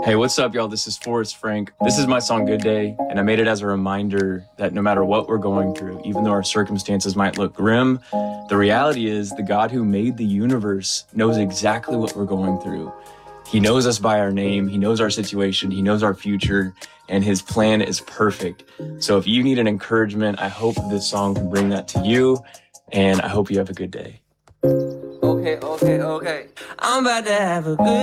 Hey, what's up, y'all? This is Forrest Frank. This is my song Good Day, and I made it as a reminder that no matter what we're going through, even though our circumstances might look grim, the reality is the God who made the universe knows exactly what we're going through. He knows us by our name, he knows our situation, he knows our future, and his plan is perfect. So if you need an encouragement, I hope this song can bring that to you, and I hope you have a good day. Okay. I'm about to have a good